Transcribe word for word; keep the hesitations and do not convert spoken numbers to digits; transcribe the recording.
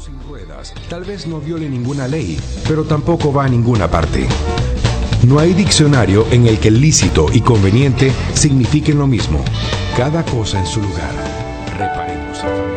sin ruedas tal vez no viole ninguna ley, pero tampoco va a ninguna parte. No hay diccionario en el que lícito y conveniente signifiquen lo mismo. Cada cosa en su lugar. Reparemos.